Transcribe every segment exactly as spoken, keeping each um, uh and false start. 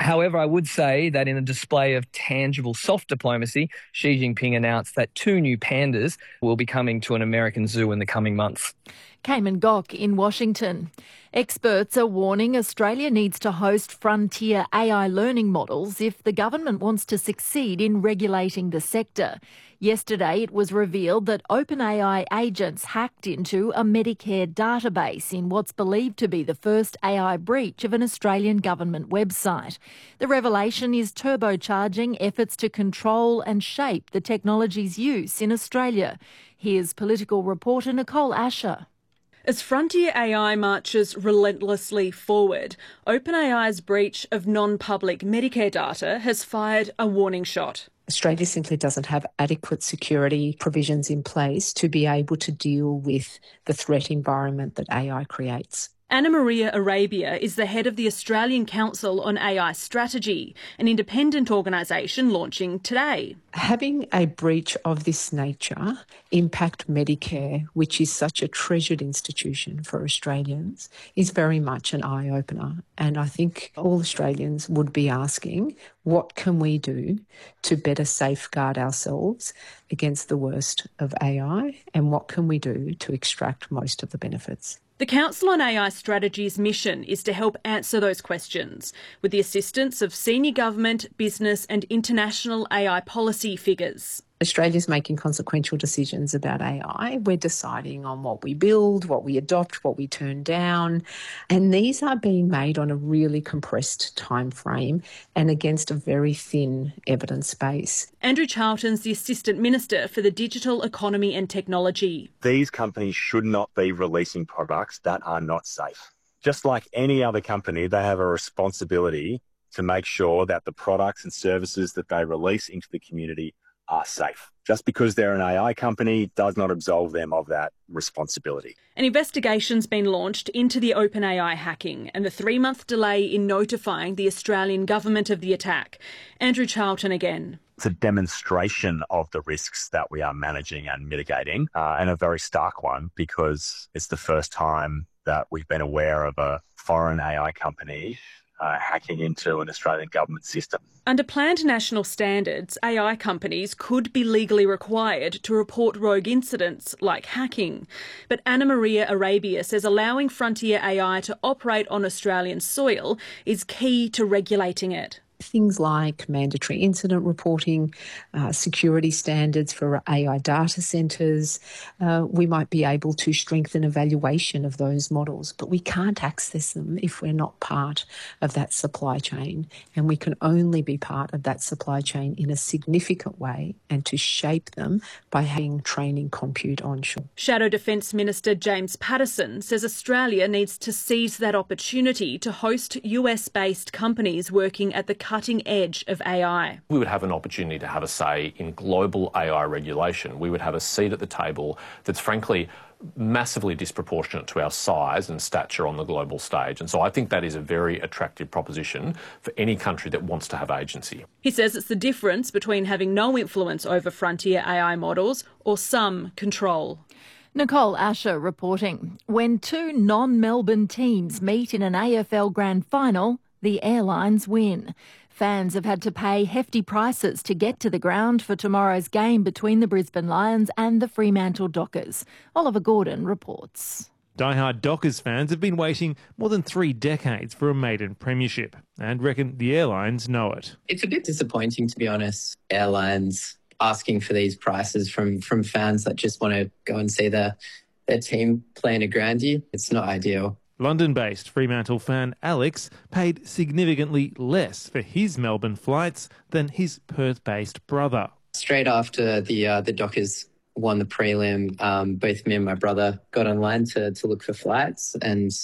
However, I would say that in a display of tangible soft diplomacy, Xi Jinping announced that two new pandas will be coming to an American zoo in the coming months. Cayman Gok in Washington. Experts are warning Australia needs to host frontier A I learning models if the government wants to succeed in regulating the sector. Yesterday, it was revealed that OpenAI agents hacked into a Medicare database in what's believed to be the first A I breach of an Australian government website. The revelation is turbocharging efforts to control and shape the technology's use in Australia. Here's political reporter Nicole Asher. As frontier A I marches relentlessly forward, OpenAI's breach of non-public Medicare data has fired a warning shot. Australia simply doesn't have adequate security provisions in place to be able to deal with the threat environment that A I creates. Anna Maria Arabia is the head of the Australian Council on A I Strategy, an independent organisation launching today. Having a breach of this nature impact Medicare, which is such a treasured institution for Australians, is very much an eye-opener. And I think all Australians would be asking, what can we do to better safeguard ourselves against the worst of A I, and what can we do to extract most of the benefits? The Council on A I Strategy's mission is to help answer those questions with the assistance of senior government, business and international A I policy figures. Australia's making consequential decisions about A I. We're deciding on what we build, what we adopt, what we turn down. And these are being made on a really compressed time frame and against a very thin evidence base. Andrew Charlton's the Assistant Minister for the Digital Economy and Technology. These companies should not be releasing products that are not safe. Just like any other company, they have a responsibility to make sure that the products and services that they release into the community are safe. Just because they're an A I company does not absolve them of that responsibility. An investigation's been launched into the OpenAI hacking and the three-month delay in notifying the Australian government of the attack. Andrew Charlton again. It's a demonstration of the risks that we are managing and mitigating, uh, and a very stark one because it's the first time that we've been aware of a foreign A I company Uh, hacking into an Australian government system. Under planned national standards, A I companies could be legally required to report rogue incidents like hacking. But Anna Maria Arabia says allowing frontier A I to operate on Australian soil is key to regulating it. Things like mandatory incident reporting, uh, security standards for A I data centres. Uh, we might be able to strengthen evaluation of those models, but we can't access them if we're not part of that supply chain. And we can only be part of that supply chain in a significant way and to shape them by having training compute onshore. Shadow Defence Minister James Paterson says Australia needs to seize that opportunity to host U S-based companies working at the cutting edge of A I. We would have an opportunity to have a say in global A I regulation. We would have a seat at the table that's frankly massively disproportionate to our size and stature on the global stage. And so I think that is a very attractive proposition for any country that wants to have agency. He says it's the difference between having no influence over frontier A I models or some control. Nicole Asher reporting. When two non-Melbourne teams meet in an A F L Grand Final, the Airlines win. Fans have had to pay hefty prices to get to the ground for tomorrow's game between the Brisbane Lions and the Fremantle Dockers. Oliver Gordon reports. Die-hard Dockers fans have been waiting more than three decades for a maiden premiership and reckon the Airlines know it. It's a bit disappointing, to be honest. Airlines asking for these prices from, from fans that just want to go and see their, their team play in a grandie. It's not ideal. London-based Fremantle fan Alex paid significantly less for his Melbourne flights than his Perth-based brother. Straight after the uh, the Dockers won the prelim, um, both me and my brother got online to, to look for flights, and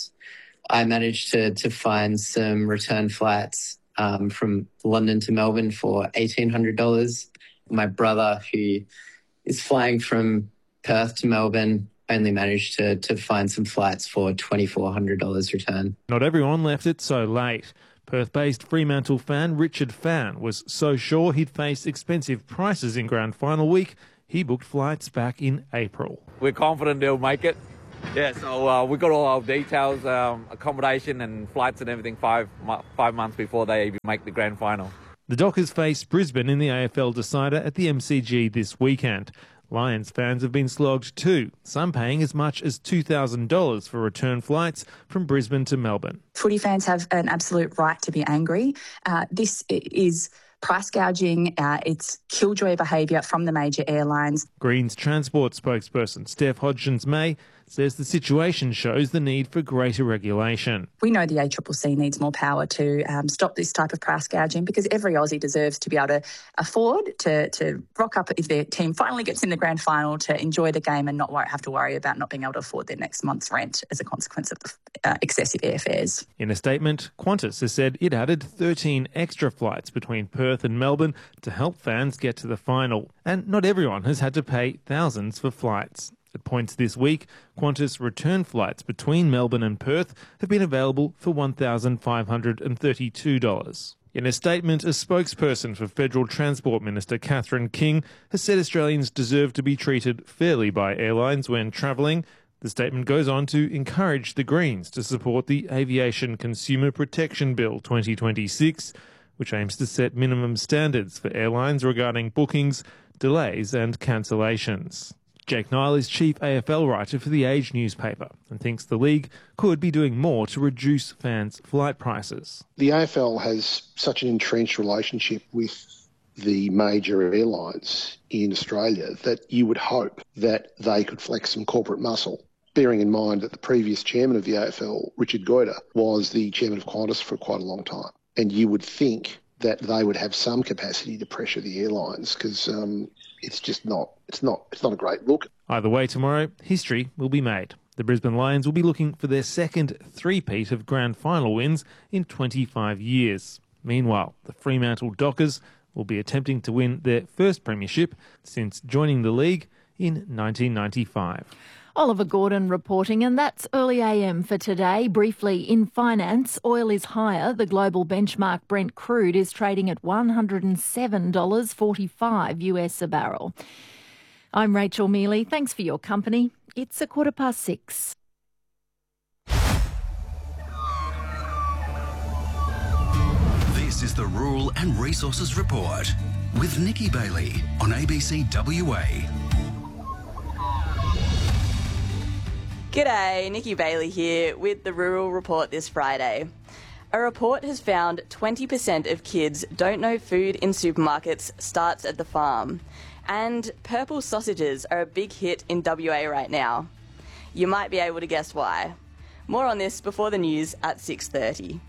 I managed to, to find some return flights um, from London to Melbourne for eighteen hundred dollars. My brother, who is flying from Perth to Melbourne, only managed to, to find some flights for twenty-four hundred dollars return. Not everyone left it so late. Perth-based Fremantle fan Richard Fan was so sure he'd face expensive prices in Grand Final week, he booked flights back in April. We're confident they'll make it. Yeah, so uh, we got all our details, um, accommodation and flights and everything five five months before they even make the grand final. The Dockers face Brisbane in the A F L decider at the M C G this weekend. Lions fans have been slogged too, some paying as much as two thousand dollars for return flights from Brisbane to Melbourne. Footy fans have an absolute right to be angry. Uh, this is price gouging, uh, it's killjoy behaviour from the major airlines. Greens Transport spokesperson Steph Hodgins-May says the situation shows the need for greater regulation. We know the A C C C needs more power to um, stop this type of price gouging, because every Aussie deserves to be able to afford to, to rock up if their team finally gets in the grand final, to enjoy the game and not worry, have to worry about not being able to afford their next month's rent as a consequence of the uh, excessive airfares. In a statement, Qantas has said it added thirteen extra flights between Perth and Melbourne to help fans get to the final. And not everyone has had to pay thousands for flights. At points this week, Qantas return flights between Melbourne and Perth have been available for one thousand five hundred thirty-two dollars. In a statement, a spokesperson for Federal Transport Minister Catherine King has said Australians deserve to be treated fairly by airlines when travelling. The statement goes on to encourage the Greens to support the Aviation Consumer Protection Bill twenty twenty-six, which aims to set minimum standards for airlines regarding bookings, delays and cancellations. Jake Nile is chief A F L writer for The Age newspaper and thinks the league could be doing more to reduce fans' flight prices. The A F L has such an entrenched relationship with the major airlines in Australia that you would hope that they could flex some corporate muscle, bearing in mind that the previous chairman of the A F L, Richard Goyder, was the chairman of Qantas for quite a long time. And you would think that they would have some capacity to pressure the airlines, because um, it's just not, it's not, it's not a great look. Either way, tomorrow, history will be made. The Brisbane Lions will be looking for their second three-peat of grand final wins in twenty-five years. Meanwhile, the Fremantle Dockers will be attempting to win their first premiership since joining the league in nineteen ninety-five. Oliver Gordon reporting, and that's Early A M for today. Briefly, in finance, oil is higher. The global benchmark Brent crude is trading at one hundred seven dollars forty-five U S a barrel. I'm Rachel Mealy. Thanks for your company. It's a quarter past six. This is the Rural and Resources Report with Nikki Bailey on A B C W A. G'day, Nikki Bailey here with the Rural Report this Friday. A report has found twenty percent of kids don't know food in supermarkets starts at the farm. And purple sausages are a big hit in W A right now. You might be able to guess why. More on this before the news at six thirty.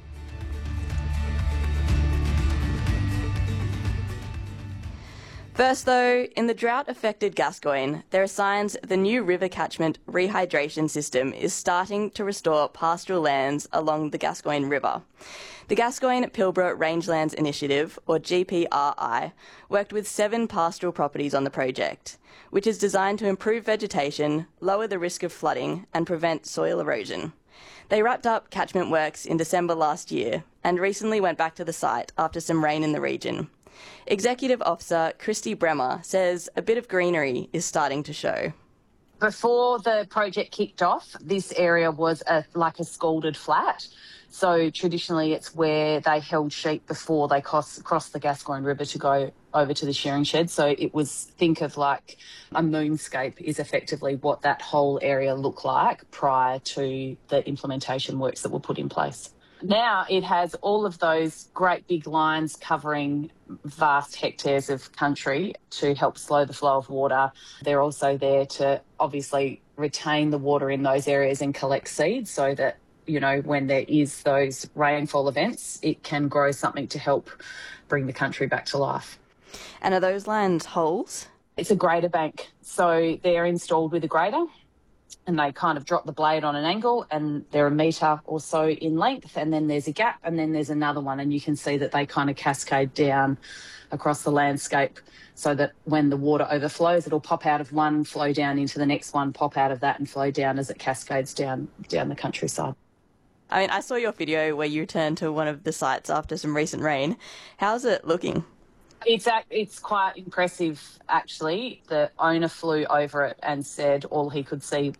First though, in the drought-affected Gascoyne, there are signs the new river catchment rehydration system is starting to restore pastoral lands along the Gascoyne River. The Gascoyne-Pilbara Rangelands Initiative, or G P R I, worked with seven pastoral properties on the project, which is designed to improve vegetation, lower the risk of flooding and prevent soil erosion. They wrapped up catchment works in December last year and recently went back to the site after some rain in the region. Executive Officer Christy Bremer says a bit of greenery is starting to show. Before the project kicked off, this area was a, like a scalded flat. So traditionally it's where they held sheep before they cross, crossed the Gascoyne River to go over to the shearing shed. So it was, think of like a moonscape is effectively what that whole area looked like prior to the implementation works that were put in place. Now it has all of those great big lines covering vast hectares of country to help slow the flow of water. They're also there to obviously retain the water in those areas and collect seeds so that, you know, when there is those rainfall events, it can grow something to help bring the country back to life. And are those lines holes? It's a grader bank. So they're installed with a grader, and they kind of drop the blade on an angle and they're a metre or so in length, and then there's a gap and then there's another one, and you can see that they kind of cascade down across the landscape so that when the water overflows, it'll pop out of one, flow down into the next one, pop out of that and flow down as it cascades down down the countryside. I mean, I saw your video where you returned to one of the sites after some recent rain. How's it looking? It's, it's quite impressive, actually. The owner flew over it and said all he could see was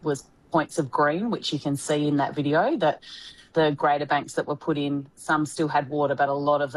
points of green, which you can see in that video, that the greater banks that were put in, some still had water, but a lot of them